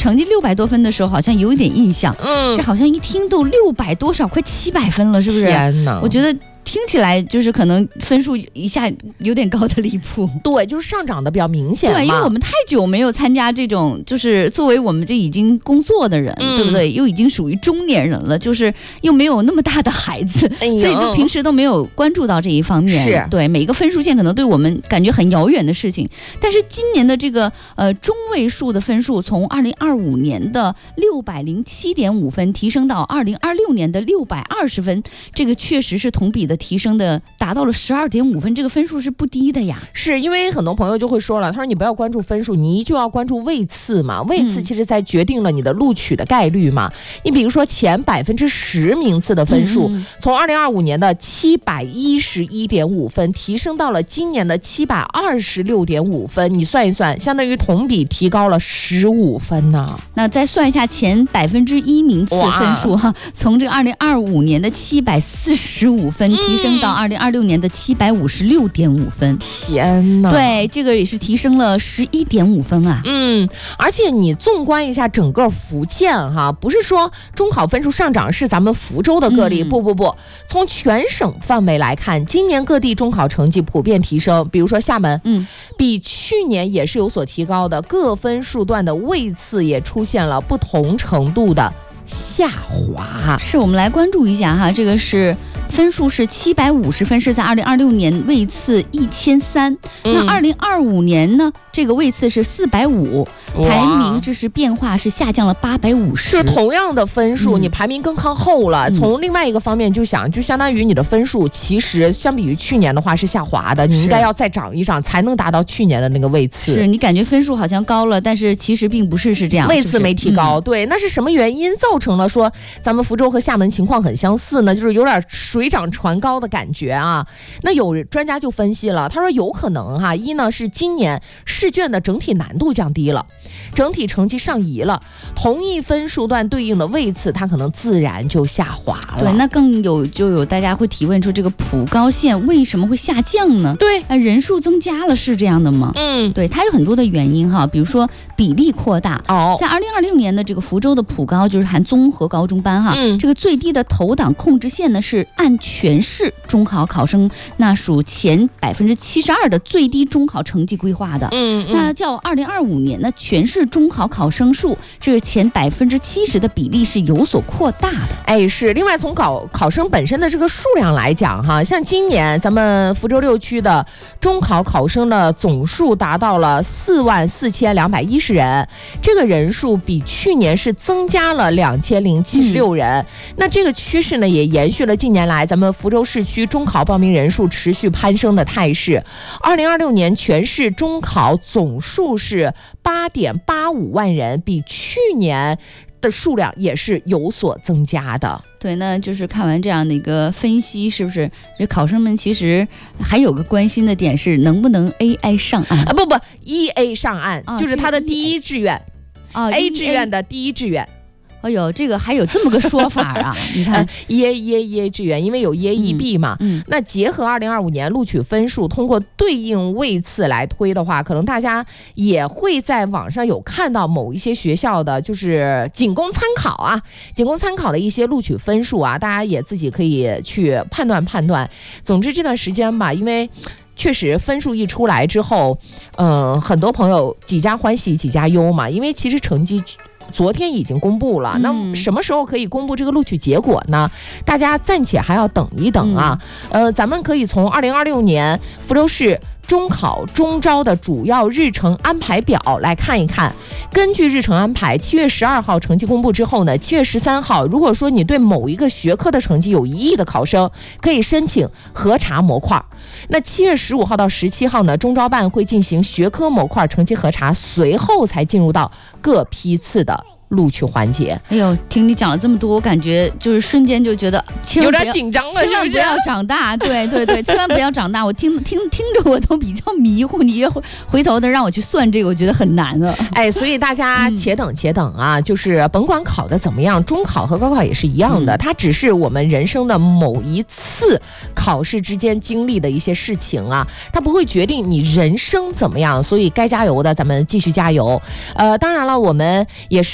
成绩600多分的时候，好像有一点印象。这好像一听都600多少，快700分了，是不是？ 天哪！ 我觉得听起来就是可能分数一下有点高的离谱。 对，就是上涨的比较明显嘛。 对，因为我们太久没有参加这种，就是作为我们这已经工作的人，对不对？又已经属于中年人了，就是又没有那么大的孩子，所以就平时都没有关注到这一方面。 是， 对，每一个分数线可能对我们感觉很遥远的事情。但是今年的这个中位数的分数，从2025年的607.5分提升到2026年的620分，这个确实是同比的提升的达到了12.5分，这个分数是不低的呀。 是因为很多朋友就会说了，他说你不要关注分数，你就要关注位次嘛，位次其实在决定了你的录取的概率嘛。你比如说前10%名次的分数，从2025年的711.5分提升到了今年的726.5分，你算一算，相当于同比提高了15分呢。 那再算一下前1%名次分数哈，从这个2025年的745分提升到2026年的756.5分。 天哪！ 对，这个也是提升了11.5分啊。 而且你纵观一下整个福建哈，不是说中考分数上涨是咱们福州的个例，不，从全省范围来看，今年各地中考成绩普遍提升。比如说厦门，比去年也是有所提高的，各分数段的位次也出现了不同程度的下滑。 是，我们来关注一下哈，这个是分数是750分，是在2026年位次1300，那2025年呢，这个位次是450，排名这是变化是下降了850。 是同样的分数，你排名更靠后了。从另外一个方面就想，就相当于你的分数其实相比于去年的话是下滑的，你应该要再涨一涨才能达到去年的那个位次。 是你感觉分数好像高了，但是其实并不是这样， 位次没提高。对，那是什么原因造成了说咱们福州和厦门情况很相似呢？就是有点水涨船高的感觉啊。那有专家就分析了，他说有可能哈，一呢是今年试卷的整体难度降低了，整体成绩上移了，同一分数段对应的位次它可能自然就下滑了。 对，那更有大家会提问说，这个普高线为什么会下降呢？ 对， 人数增加了，是这样的吗？对，它有很多的原因哈，比如说比例扩大。在2026年的这个福州的普高，就是含综合高中班哈，这个最低的投档控制线呢是按全市中考考生那属前72%的最低中考成绩规划的。那较2025年呢，全市中考考生数这个前70%的比例是有所扩大的。 是。另外从考生本身的这个数量来讲哈，像今年咱们福州6区的中考考生的总数达到了44210人，这个人数比去年是增加了2076人。那这个趋势呢，也延续了近年来咱们福州市区中考报名人数持续攀升的态势。2026年全市中考总数是8.85万人，比去年的数量也是有所增加的。 对，那就是看完这样的一个分析，是不是这考生们其实还有个关心的点是能不能 AI 上岸不 EA 上岸，就是他的第一志愿A 志愿的第一志愿。 哎呦，这个还有这么个说法啊！你看 ，EA 志愿，因为有 EA、EB 嘛，那结合2025年录取分数，通过对应位次来推的话，可能大家也会在网上有看到某一些学校的，就是仅供参考的一些录取分数啊，大家也自己可以去判断。总之这段时间吧，因为确实分数一出来之后，很多朋友几家欢喜几家忧嘛，因为其实成绩昨天已经公布了，那什么时候可以公布这个录取结果呢？大家暂且还要等一等啊。咱们可以从2026年福州市中考中招的主要日程安排表来看一看。根据日程安排，7月12号成绩公布之后呢，7月13号，如果说你对某一个学科的成绩有异议的考生，可以申请核查模块。那7月15号到17号呢，中招办会进行学科模块成绩核查，随后才进入到各批次的录取环节。 哎呦，听你讲了这么多，我感觉就是瞬间就觉得有点紧张了，是不是？ 千万不要长大，对，千万不要长大。我听着我都比较迷糊，你回头的让我去算这个，我觉得很难了。 所以大家且等啊，就是甭管考的怎么样，中考和高考也是一样的，它只是我们人生的某一次考试之间经历的一些事情啊，它不会决定你人生怎么样，所以该加油的咱们继续加油。当然了，我们也是